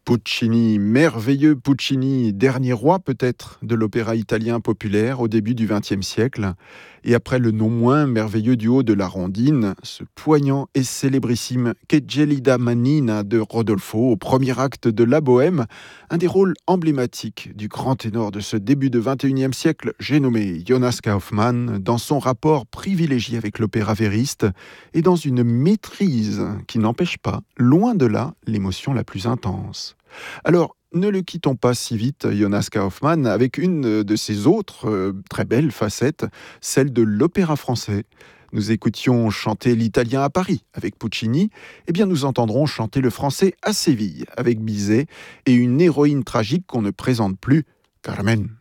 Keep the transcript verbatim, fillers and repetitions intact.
Puccini, merveilleux Puccini, dernier roi peut-être de l'opéra italien populaire au début du vingtième siècle. Et après le non moins merveilleux duo de la Rondine, ce poignant et célébrissime Che gelida manina de Rodolfo au premier acte de La Bohème, un des rôles emblématiques du grand ténor de ce début de vingt et unième siècle, j'ai nommé Jonas Kaufmann, dans son rapport privilégié avec l'opéra vériste et dans une maîtrise qui n'empêche pas, loin de là, l'émotion la plus intense. Alors, ne le quittons pas si vite, Jonas Kaufmann, avec une de ses autres euh, très belles facettes, celle de l'opéra français. Nous écoutions chanter l'italien à Paris avec Puccini, eh bien nous entendrons chanter le français à Séville avec Bizet et une héroïne tragique qu'on ne présente plus, Carmen.